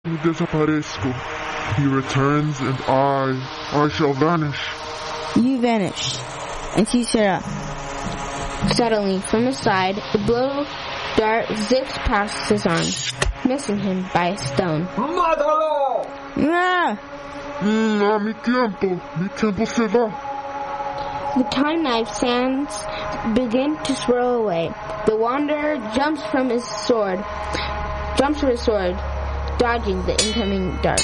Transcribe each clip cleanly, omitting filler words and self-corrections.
Desaparezco. He returns and I shall vanish. You vanish. And he será. Suddenly, from the side, a blow dart zips past his arm, missing him by a stone. ¡Mátalo! Ah! Mi tiempo se va. The time knife sands begin to swirl away. The wanderer jumps for his sword, dodging the incoming darts.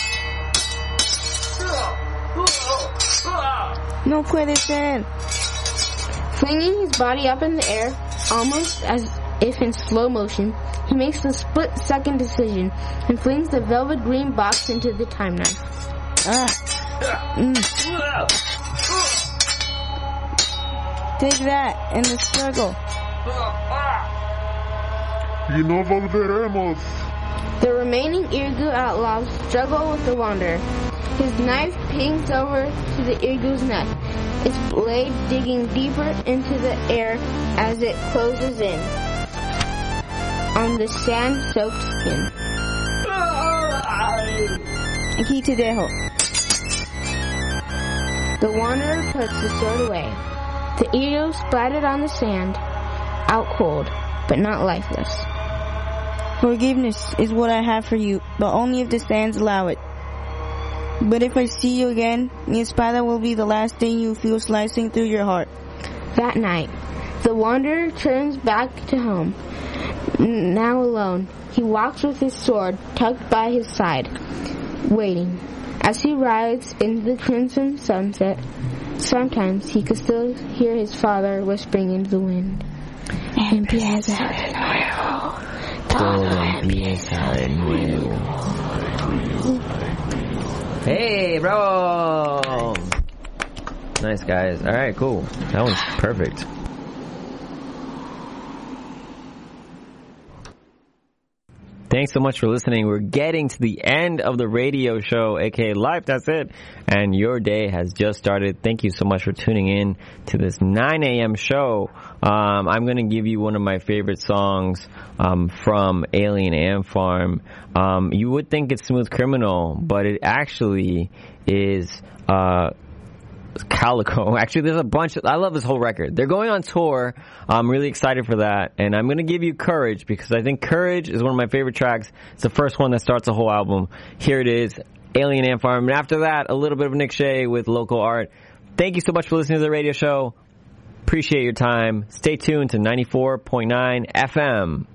No puede ser. Flinging his body up in the air, almost as if in slow motion, he makes the split-second decision and flings the velvet green box into the time knife. Take that in the struggle. Y no volveremos. The remaining Irgu outlaws struggle with the wanderer. His knife pings over to the Irgu's neck, its blade digging deeper into the air as it closes in on the sand-soaked skin. Aquí te dejo. The wanderer puts the sword away. The Irgu splattered on the sand, out cold, but not lifeless. Forgiveness is what I have for you, but only if the sands allow it. But if I see you again, mi espada will be the last thing you feel slicing through your heart. That night, the wanderer turns back to home. Now alone, he walks with his sword tucked by his side, waiting. As he rides into the crimson sunset, sometimes he could still hear his father whispering into the wind. Empieza de nuevo. Todo empieza de nuevo. Hey, bro! Nice, guys. Alright, cool. That was perfect. Thanks so much for listening. We're getting to the end of the radio show, aka Life, that's it. And your day has just started. Thank you so much for tuning in to this 9 a.m. show. I'm going to give you one of my favorite songs from Alien Ant Farm. You would think it's Smooth Criminal, but it actually is Calico. Actually, there's a bunch I love this whole record. They're going on tour. I'm really excited for that. And I'm going to give you Courage because I think Courage is one of my favorite tracks. It's the first one that starts the whole album. Here it is, Alien Ant Farm. And after that, a little bit of Nick Shea with Local Art. Thank you so much for listening to the radio show. Appreciate your time. Stay tuned to 94.9 FM.